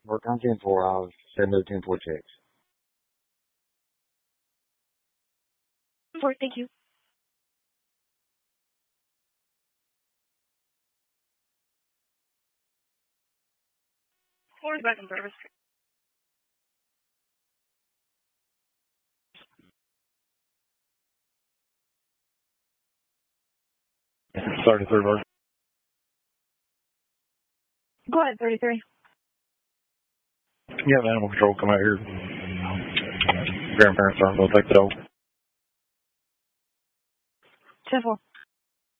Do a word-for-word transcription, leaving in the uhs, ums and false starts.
Work on ten four. I'll send those ten four checks. Four, thank you. Four is back in service. thirty-three, Mark. Go ahead, thirty-three. Yeah, the animal control come out here. Grandparents aren't going to take the dog. ten four.